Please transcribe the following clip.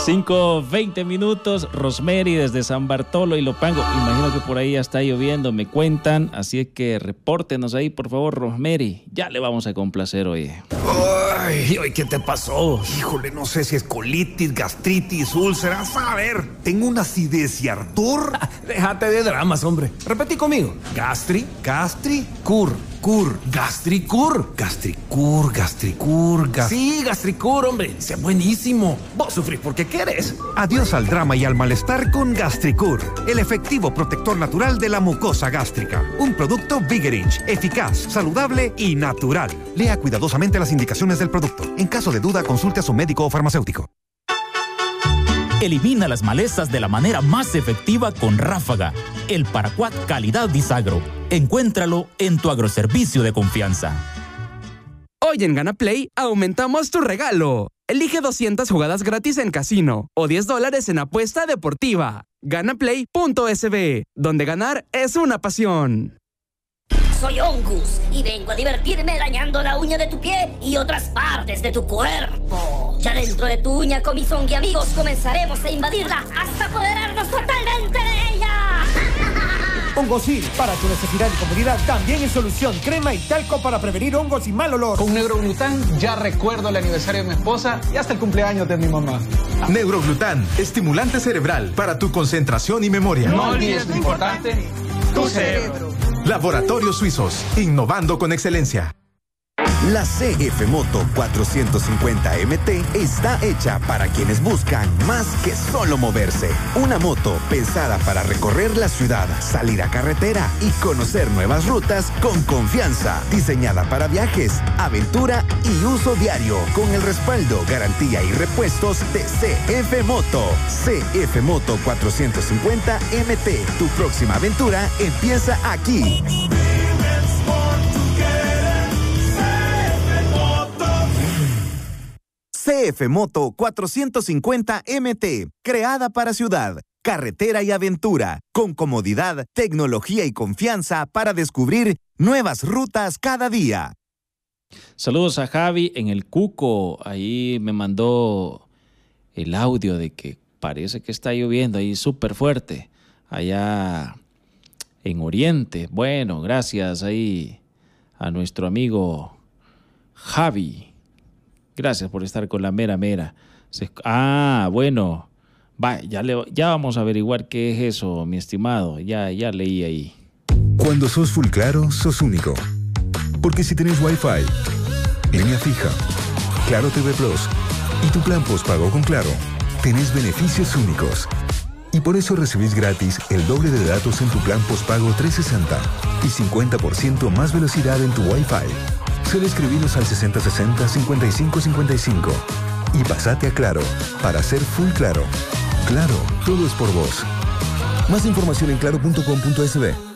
5:20 minutos, Rosemary desde San Bartolo y Lopango. Imagino que por ahí ya está lloviendo, me cuentan. Así es que repórtenos ahí, por favor, Rosemary. Ya le vamos a complacer hoy. Ay, ¿qué te pasó? Híjole, no sé si es colitis, gastritis, úlceras. A ver, tengo una acidez y ardor. Déjate de dramas, hombre. Repetí conmigo. Gastricur. Sí, Gastricur, hombre. Sea buenísimo. Vos sufrís porque querés. Adiós al drama y al malestar con Gastricur, el efectivo protector natural de la mucosa gástrica. Un producto Vigerich, eficaz, saludable y natural. Lea cuidadosamente las indicaciones del producto. En caso de duda, consulte a su médico o farmacéutico. Elimina las malezas de la manera más efectiva con Ráfaga, el paraquat calidad Disagro. Encuéntralo en tu agroservicio de confianza. Hoy en GanaPlay aumentamos tu regalo. Elige 200 jugadas gratis en casino o $10 en apuesta deportiva. Ganaplay.sb, donde ganar es una pasión. Soy Ongus y vengo a divertirme dañando la uña de tu pie y otras partes de tu cuerpo. Ya dentro de tu uña con mis Ongi amigos comenzaremos a invadirla hasta apoderarnos totalmente de ella. Hongosil, para tu necesidad y comodidad, también en solución, crema y talco para prevenir hongos y mal olor. Con Neuroglutan ya recuerdo el aniversario de mi esposa y hasta el cumpleaños de mi mamá. Neuroglutan, estimulante cerebral para tu concentración y memoria. No olvides lo importante, tu cerebro. Laboratorios Suizos, innovando con excelencia. La CF Moto 450 MT está hecha para quienes buscan más que solo moverse. Una moto pensada para recorrer la ciudad, salir a carretera y conocer nuevas rutas con confianza. Diseñada para viajes, aventura y uso diario, con el respaldo, garantía y repuestos de CF Moto. CF Moto 450 MT. Tu próxima aventura empieza aquí. CF Moto 450 MT, creada para ciudad, carretera y aventura, con comodidad, tecnología y confianza para descubrir nuevas rutas cada día. Saludos a Javi en el Cuco. Ahí me mandó el audio de que parece que está lloviendo ahí súper fuerte, allá en Oriente. Bueno, gracias ahí a nuestro amigo Javi. Gracias por estar con la mera. Bueno. Ya vamos a averiguar qué es eso, mi estimado. Ya leí ahí. Cuando sos full claro, sos único. Porque si tenés Wi-Fi, línea fija, Claro TV Plus y tu plan postpago con Claro, tenés beneficios únicos. Y por eso recibís gratis el doble de datos en tu plan postpago 360 y 50% más velocidad en tu Wi-Fi. Solo escribinos al 6060-5555 y pasate a Claro para ser full claro. Claro, todo es por vos. Más información en claro.com.sb.